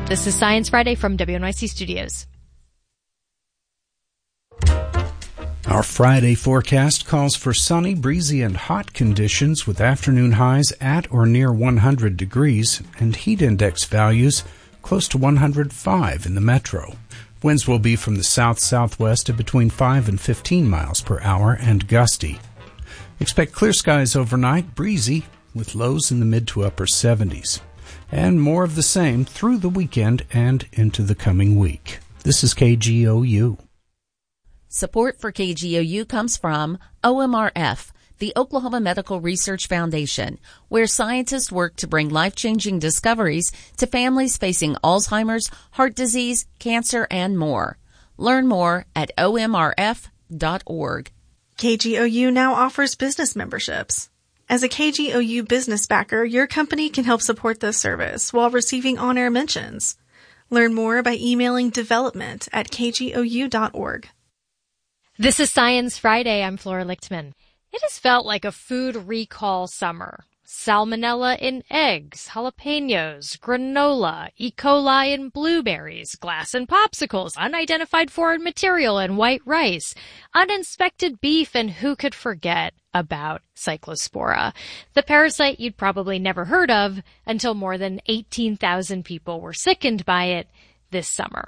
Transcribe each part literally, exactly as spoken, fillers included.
This is Science Friday from W N Y C Studios. Our Friday forecast calls for sunny, breezy, and hot conditions with afternoon highs at or near one hundred degrees and heat index values close to one hundred five in the metro. Winds will be from the south-southwest of between five and fifteen miles per hour and gusty. Expect clear skies overnight, breezy, with lows in the mid to upper seventies. And more of the same through the weekend and into the coming week. This is K G O U. Support for K G O U comes from O M R F, the Oklahoma Medical Research Foundation, where scientists work to bring life-changing discoveries to families facing Alzheimer's, heart disease, cancer, and more. Learn more at O M R F dot org. K G O U now offers business memberships. As a K G O U business backer, your company can help support this service while receiving on-air mentions. Learn more by emailing development at K G O U dot org. This is Science Friday. I'm Flora Lichtman. It has felt like a food recall summer. Salmonella in eggs, jalapenos, granola, E. coli in blueberries, glass in popsicles, unidentified foreign material in white rice, uninspected beef, and who could forget about Cyclospora, the parasite you'd probably never heard of until more than eighteen thousand people were sickened by it this summer.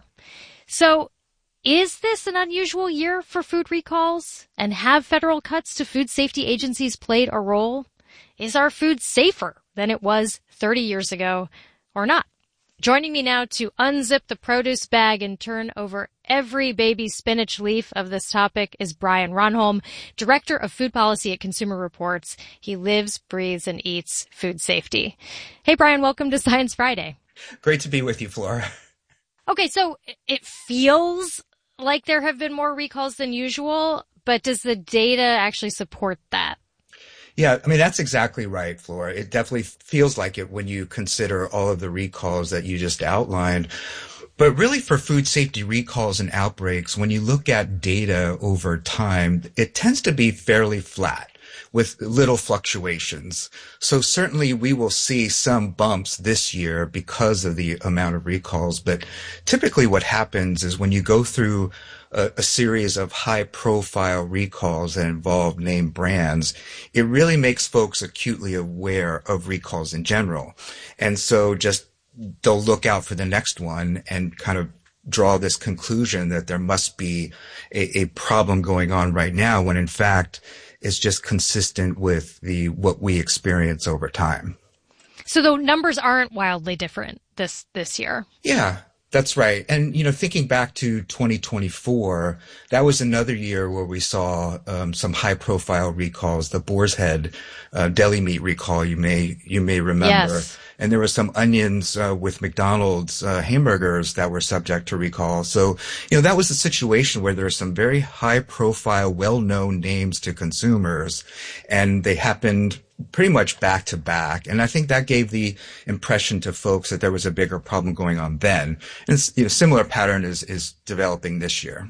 So, is this an unusual year for food recalls? And have federal cuts to food safety agencies played a role? Is our food safer than it was thirty years ago or not? Joining me now to unzip the produce bag and turn over every baby spinach leaf of this topic is Brian Ronholm, Director of Food Policy at Consumer Reports. He lives, breathes, and eats food safety. Hey, Brian, welcome to Science Friday. Great to be with you, Flora. Okay, so it feels like there have been more recalls than usual, but does the data actually support that? Yeah, I mean, that's exactly right, Flora. It definitely feels like it when you consider all of the recalls that you just outlined. But really for food safety recalls and outbreaks, when you look at data over time, it tends to be fairly flat with little fluctuations. So certainly we will see some bumps this year because of the amount of recalls. But typically what happens is when you go through a, a series of high profile recalls that involve name brands, it really makes folks acutely aware of recalls in general. And so just they'll look out for the next one and kind of draw this conclusion that there must be a, a problem going on right now, when in fact it's just consistent with the what we experience over time. So the numbers aren't wildly different this this year. Yeah, that's right. And, you know, thinking back to twenty twenty-four, that was another year where we saw um, some high profile recalls. The Boar's Head uh, deli meat recall, you may you may remember. Yes. And there were some onions uh, with McDonald's uh, hamburgers that were subject to recall. So, you know, that was a situation where there are some very high profile, well-known names to consumers, and they happened pretty much back to back. And I think that gave the impression to folks that there was a bigger problem going on then. And, you know, similar pattern is, is developing this year.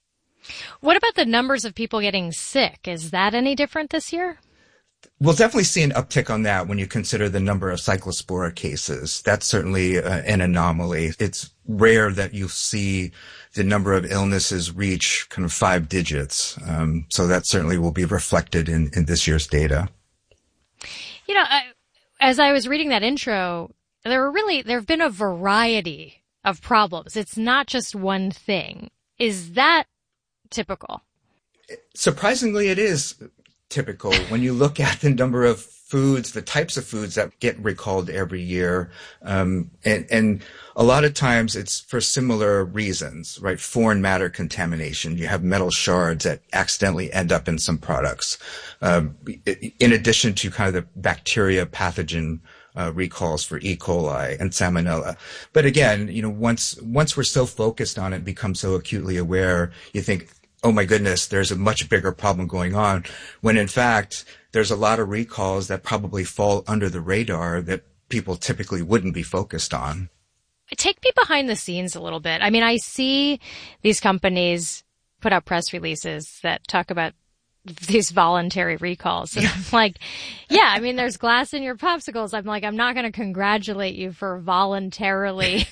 What about the numbers of people getting sick? Is that any different this year? We'll definitely see an uptick on that when you consider the number of Cyclospora cases. That's certainly uh, an anomaly. It's rare that you see the number of illnesses reach kind of five digits. Um, so that certainly will be reflected in, in this year's data. You know, I, as I was reading that intro, there were really, there have been a variety of problems. It's not just one thing. Is that typical? Surprisingly, it is typical when you look at the number of foods, the types of foods that get recalled every year. Um, and, and a lot of times it's for similar reasons, right? Foreign matter contamination. You have metal shards that accidentally end up in some products. Um, in addition to kind of the bacteria pathogen Uh, recalls for E. coli and Salmonella. But again, you know, once, once we're so focused on it, become so acutely aware, you think, oh my goodness, there's a much bigger problem going on, when in fact, there's a lot of recalls that probably fall under the radar that people typically wouldn't be focused on. Take me behind the scenes a little bit. I mean, I see these companies put out press releases that talk about these voluntary recalls. And I'm like, yeah, I mean, there's glass in your popsicles. I'm like, I'm not going to congratulate you for voluntarily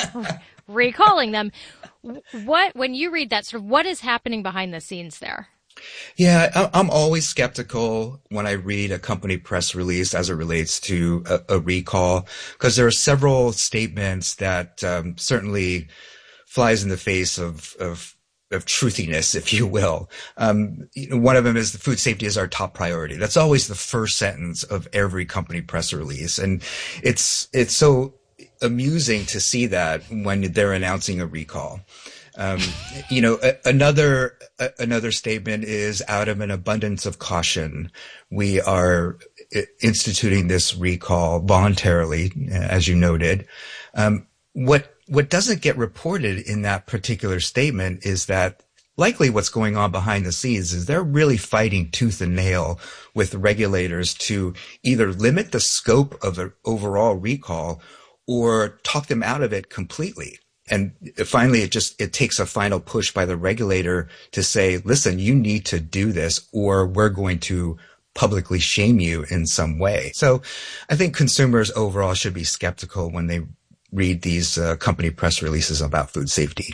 recalling them. What, when you read that, sort of, what is happening behind the scenes there? Yeah, I'm always skeptical when I read a company press release as it relates to a, a recall, because there are several statements that um, certainly flies in the face of, of of truthiness, if you will. Um, you know, one of them is the food safety is our top priority. That's always the first sentence of every company press release. And it's, it's so amusing to see that when they're announcing a recall. Um, you know, a, another, a, another statement is out of an abundance of caution, we are instituting this recall voluntarily, as you noted. Um, what, What doesn't get reported in that particular statement is that likely what's going on behind the scenes is they're really fighting tooth and nail with regulators to either limit the scope of an overall recall or talk them out of it completely. And finally, it just, it takes a final push by the regulator to say, listen, you need to do this or we're going to publicly shame you in some way. So I think consumers overall should be skeptical when they read these uh, company press releases about food safety.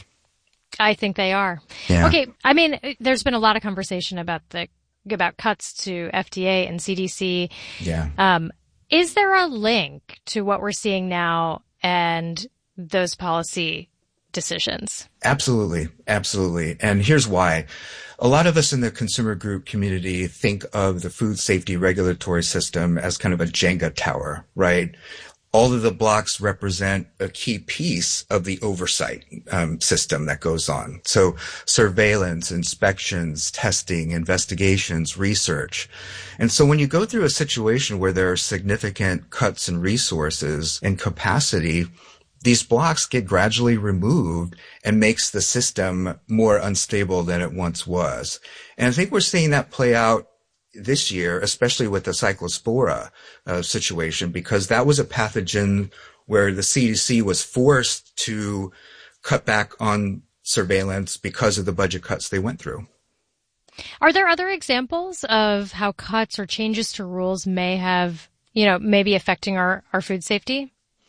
I think they are. Yeah. Okay. I mean, there's been a lot of conversation about the, about cuts to F D A and C D C. Yeah. Um, is there a link to what we're seeing now and those policy decisions? Absolutely. Absolutely. And here's why. A lot of us in the consumer group community think of the food safety regulatory system as kind of a Jenga tower, right? All of the blocks represent a key piece of the oversight um, system that goes on. So surveillance, inspections, testing, investigations, research. And so when you go through a situation where there are significant cuts in resources and capacity, these blocks get gradually removed and makes the system more unstable than it once was. And I think we're seeing that play out this year, especially with the Cyclospora uh, situation, because that was a pathogen where the C D C was forced to cut back on surveillance because of the budget cuts they went through. Are there other examples of how cuts or changes to rules may have, you know, maybe affecting our, our food safety?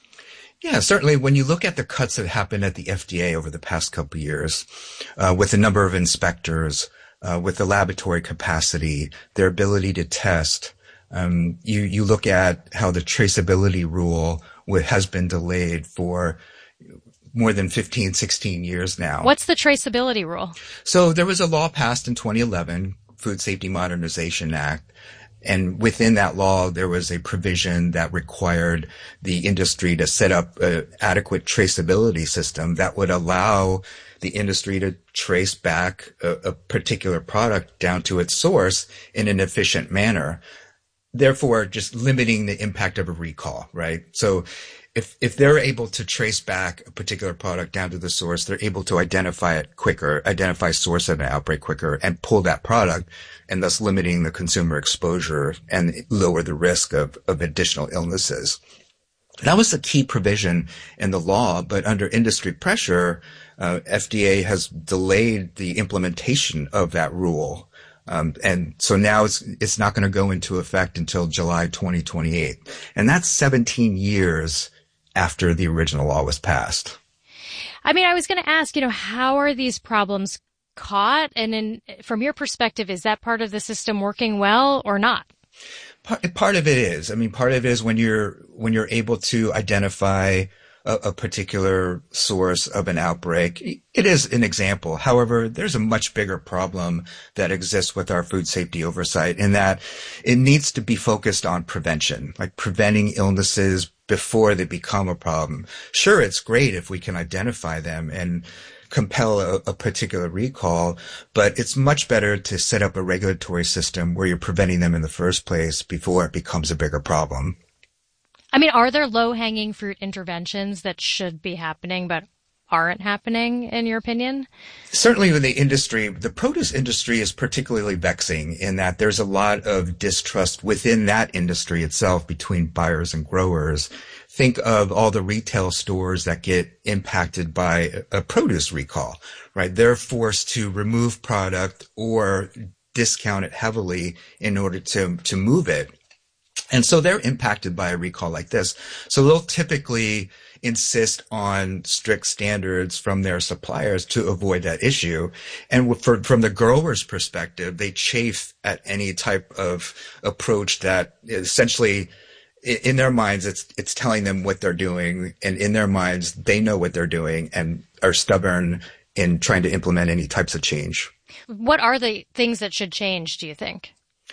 Yeah, certainly. When you look at the cuts that happened at the F D A over the past couple of years, uh, with the number of inspectors, Uh, with the laboratory capacity, their ability to test. Um, you, you look at how the traceability rule w- has been delayed for more than fifteen, sixteen years now. What's the traceability rule? So there was a law passed in twenty eleven, Food Safety Modernization Act. And within that law, there was a provision that required the industry to set up an adequate traceability system that would allow the industry to trace back a, a particular product down to its source in an efficient manner, therefore just limiting the impact of a recall, right? So if, if they're able to trace back a particular product down to the source, they're able to identify it quicker, identify source of an outbreak quicker, and pull that product, and thus limiting the consumer exposure and lower the risk of, of additional illnesses. That was the key provision in the law, but under industry pressure, uh, F D A has delayed the implementation of that rule. Um, and so now it's, it's not going to go into effect until July twenty twenty-eight. And that's seventeen years after the original law was passed. I mean, I was going to ask, you know, how are these problems caught? And in, from your perspective, is that part of the system working well or not? Part, part of it is. I mean, part of it is when you're, when you're able to identify a, a particular source of an outbreak. It is an example. However, there's a much bigger problem that exists with our food safety oversight in that it needs to be focused on prevention, like preventing illnesses before they become a problem. Sure, it's great if we can identify them and compel a, a particular recall, but it's much better to set up a regulatory system where you're preventing them in the first place before it becomes a bigger problem. I mean, are there low-hanging fruit interventions that should be happening but aren't happening, in your opinion? Certainly with the industry, the produce industry is particularly vexing in that there's a lot of distrust within that industry itself between buyers and growers. Think of all the retail stores that get impacted by a produce recall, right? They're forced to remove product or discount it heavily in order to, to move it. And so they're impacted by a recall like this. So they'll typically insist on strict standards from their suppliers to avoid that issue. And for, from the grower's perspective, they chafe at any type of approach that essentially in their minds, it's, it's telling them what they're doing. And in their minds, they know what they're doing and are stubborn in trying to implement any types of change. What are the things that should change, do you think?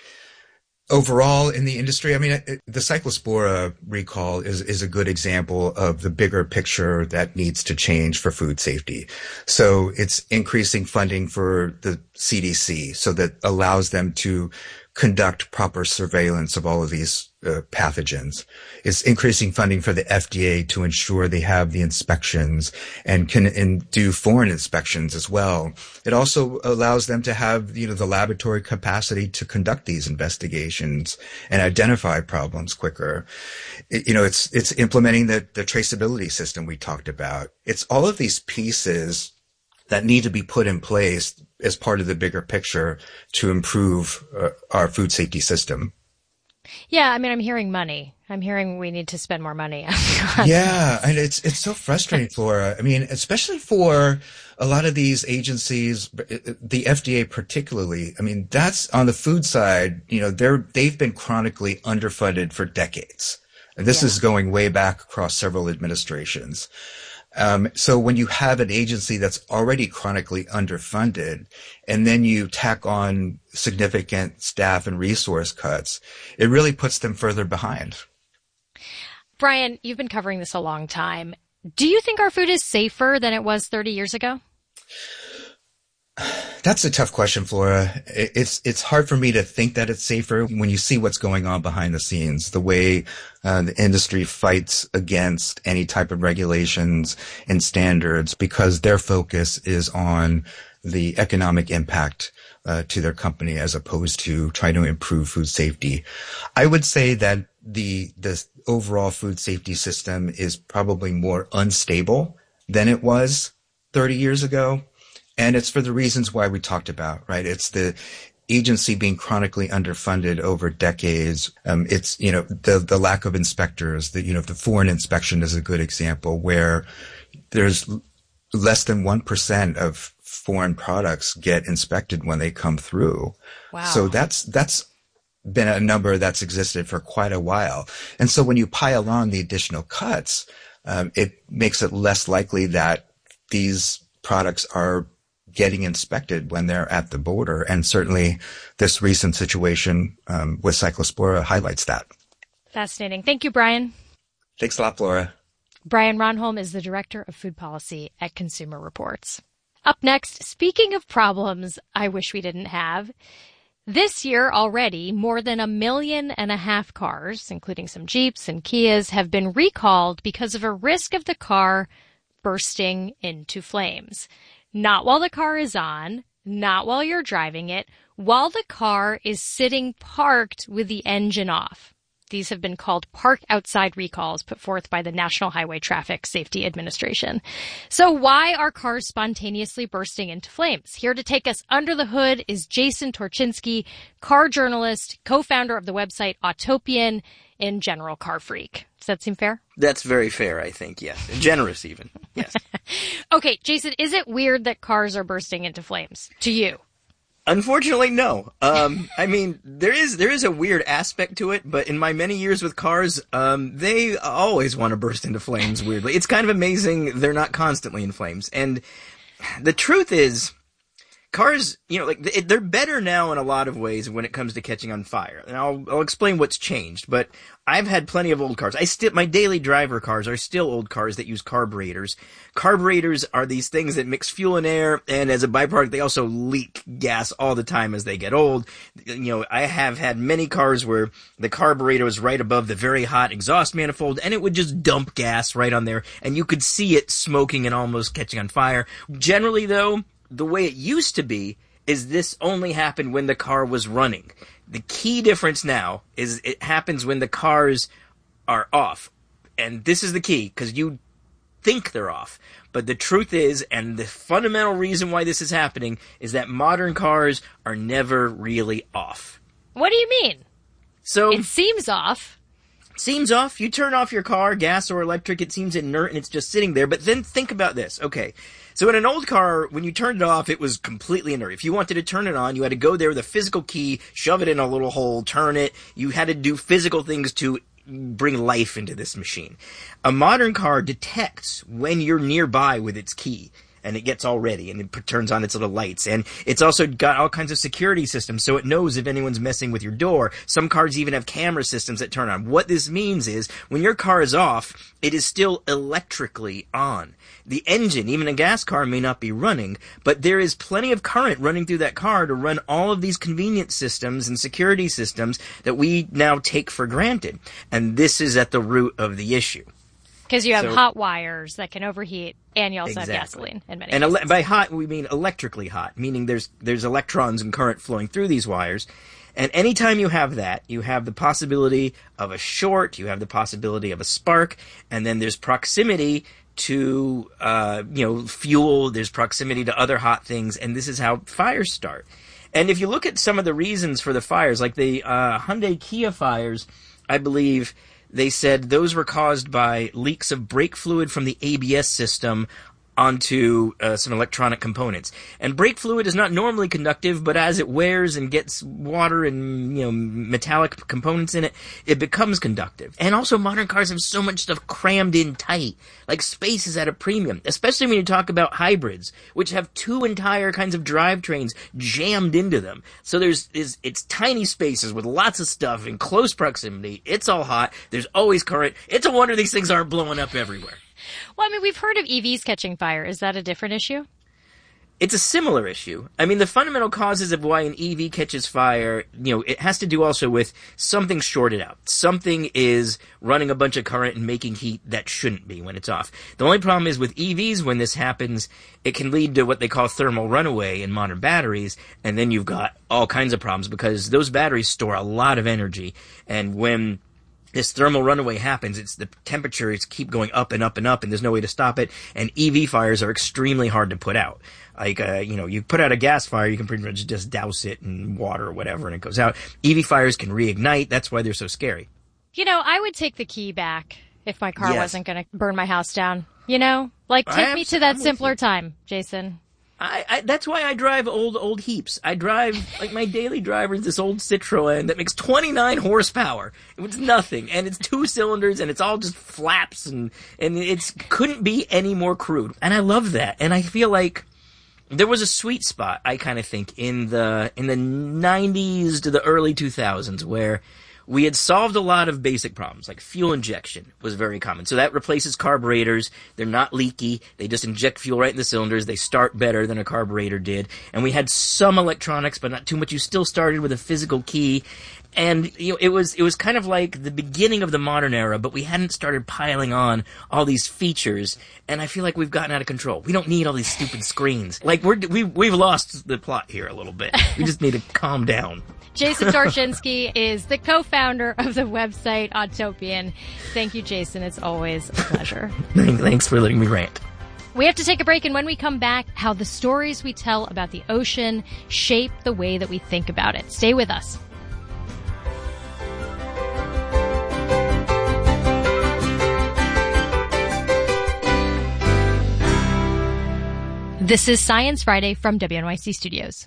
Overall in the industry, I mean, the Cyclospora recall is, is a good example of the bigger picture that needs to change for food safety. So it's increasing funding for the C D C so that allows them to conduct proper surveillance of all of these uh, pathogens. It's increasing funding for the F D A to ensure they have the inspections and can and do foreign inspections as well. It also allows them to have, you know, the laboratory capacity to conduct these investigations and identify problems quicker. It, you know, it's it's implementing the, the traceability system we talked about. It's all of these pieces that need to be put in place as part of the bigger picture to improve uh, our food safety system. Yeah, I mean, I'm hearing money. I'm hearing we need to spend more money. Yeah, and it's it's so frustrating, Flora. I mean, especially for a lot of these agencies, the F D A particularly. I mean, that's on the food side. You know, they're they've been chronically underfunded for decades. And this yeah. is going way back across several administrations. Um, so when you have an agency that's already chronically underfunded and then you tack on significant staff and resource cuts, it really puts them further behind. Brian, you've been covering this a long time. Do you think our food is safer than it was thirty years ago? That's a tough question, Flora. It's it's hard for me to think that it's safer when you see what's going on behind the scenes, the way uh, the industry fights against any type of regulations and standards because their focus is on the economic impact uh, to their company as opposed to trying to improve food safety. I would say that the the overall food safety system is probably more unstable than it was thirty years ago. And it's for the reasons why we talked about, right? It's the agency being chronically underfunded over decades. Um, it's, you know, the, the lack of inspectors, the, you know, the foreign inspection is a good example where there's less than one percent of foreign products get inspected when they come through. Wow. So that's, that's been a number that's existed for quite a while. And so when you pile on the additional cuts, um, it makes it less likely that these products are getting inspected when they're at the border. And certainly this recent situation um, with Cyclospora highlights that. Fascinating. Thank you, Brian. Thanks a lot, Flora. Brian Ronholm is the Director of Food Policy at Consumer Reports. Up next, speaking of problems I wish we didn't have, this year already, more than a million and a half cars, including some Jeeps and Kias, have been recalled because of a risk of the car bursting into flames. Not while the car is on, not while you're driving it, while the car is sitting parked with the engine off. These have been called park outside recalls put forth by the National Highway Traffic Safety Administration. So why are cars spontaneously bursting into flames? Here to take us under the hood is Jason Torchinsky, car journalist, co-founder of the website Autopian, and general car freak. Does that seem fair? That's very fair, I think, yes. And generous even, yes. Okay, Jason, is it weird that cars are bursting into flames to you? Unfortunately, no. Um, I mean, there is there is a weird aspect to it, but in my many years with cars, um, they always want to burst into flames, weirdly. It's kind of amazing they're not constantly in flames. And the truth is, cars, you know, like they're better now in a lot of ways when it comes to catching on fire. And I'll, I'll explain what's changed, but I've had plenty of old cars. I still, my daily driver cars are still old cars that use carburetors. Carburetors are these things that mix fuel and air, and as a byproduct, they also leak gas all the time as they get old. You know, I have had many cars where the carburetor was right above the very hot exhaust manifold, and it would just dump gas right on there, and you could see it smoking and almost catching on fire. Generally, though, the way it used to be is this only happened when the car was running. The key difference now is it happens when the cars are off. And this is the key, because you think they're off. But the truth is, and the fundamental reason why this is happening, is that modern cars are never really off. What do you mean? So it seems off. Seems off. You turn off your car, gas or electric, it seems inert and it's just sitting there. But then think about this. Okay. So in an old car, when you turned it off, it was completely inert. If you wanted to turn it on, you had to go there with a physical key, shove it in a little hole, turn it. You had to do physical things to bring life into this machine. A modern car detects when you're nearby with its key. And it gets all ready, and it turns on its little lights. And it's also got all kinds of security systems, so it knows if anyone's messing with your door. Some cars even have camera systems that turn on. What this means is, when your car is off, it is still electrically on. The engine, even a gas car, may not be running, but there is plenty of current running through that car to run all of these convenience systems and security systems that we now take for granted. And this is at the root of the issue. Because you have So- hot wires that can overheat, and you also Exactly. have gasoline in many And cases. ele- by hot, we mean electrically hot, meaning there's there's electrons and current flowing through these wires. And anytime you have that, you have the possibility of a short, you have the possibility of a spark, and then there's proximity to, uh, you know, fuel, there's proximity to other hot things, and this is how fires start. And if you look at some of the reasons for the fires, like the uh, Hyundai Kia fires, I believe they said those were caused by leaks of brake fluid from the A B S system onto uh, some electronic components. And brake fluid is not normally conductive, but as it wears and gets water and, you know, metallic components in it, it becomes conductive. And also modern cars have so much stuff crammed in tight. Like space is at a premium, especially when you talk about hybrids, which have two entire kinds of drivetrains jammed into them. So there's, is it's tiny spaces with lots of stuff in close proximity. It's all hot. There's always current. It's a wonder these things aren't blowing up everywhere. Well, I mean, we've heard of E Vs catching fire. Is that a different issue? It's a similar issue. I mean, the fundamental causes of why an E V catches fire, you know, it has to do also with something shorted out. Something is running a bunch of current and making heat that shouldn't be when it's off. The only problem is with E Vs, when this happens, it can lead to what they call thermal runaway in modern batteries, and then you've got all kinds of problems because those batteries store a lot of energy, and when this thermal runaway happens, it's the temperatures keep going up and up and up, and there's no way to stop it. And E V fires are extremely hard to put out. Like, uh, you know, you put out a gas fire, you can pretty much just douse it in water or whatever, and it goes out. E V fires can reignite. That's why they're so scary. You know, I would take the key back if my car Yes. wasn't going to burn my house down. You know? Like, I take am- me to that I'm with simpler you. time, Jason. I, I, that's why I drive old, old heaps. I drive, like, my daily driver is this old Citroen that makes twenty-nine horsepower. It's nothing. And it's two cylinders and it's all just flaps and, and it's couldn't be any more crude. And I love that. And I feel like there was a sweet spot, I kind of think, in the, in the nineties to the early two thousands where we had solved a lot of basic problems, like fuel injection was very common. So that replaces carburetors. They're not leaky. They just inject fuel right in the cylinders. They start better than a carburetor did. And we had some electronics, but not too much. You still started with a physical key. And, you know, it was, it was kind of like the beginning of the modern era, but we hadn't started piling on all these features. And I feel like we've gotten out of control. We don't need all these stupid screens. Like, we're, we, we've lost the plot here a little bit. We just need to calm down. Jason Torchinsky is the co-founder of the website Autopian. Thank you, Jason. It's always a pleasure. Thanks for letting me rant. We have to take a break, and when we come back, how the stories we tell about the ocean shape the way that we think about it. Stay with us. This is Science Friday from W N Y C Studios.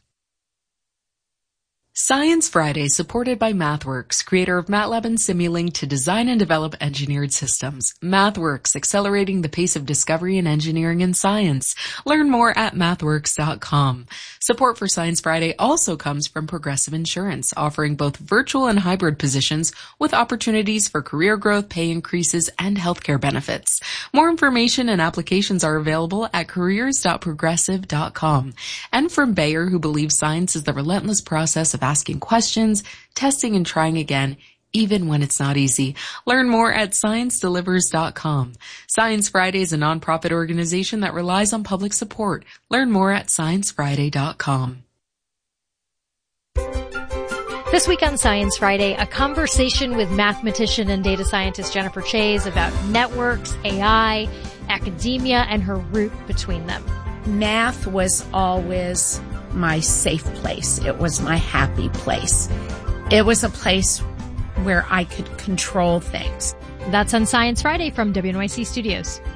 Science Friday, supported by MathWorks, creator of MATLAB and Simulink to design and develop engineered systems. MathWorks, accelerating the pace of discovery in engineering and science. Learn more at mathworks dot com. Support for Science Friday also comes from Progressive Insurance, offering both virtual and hybrid positions with opportunities for career growth, pay increases, and healthcare benefits. More information and applications are available at careers dot progressive dot com. And from Bayer, who believes science is the relentless process of asking questions, testing, and trying again, even when it's not easy. Learn more at science delivers dot com. Science Friday is a nonprofit organization that relies on public support. Learn more at science friday dot com. This week on Science Friday, a conversation with mathematician and data scientist Jennifer Chase about networks, A I, academia and her route between them. Math was always my safe place. It was my happy place. It was a place where I could control things. That's on Science Friday from W N Y C Studios.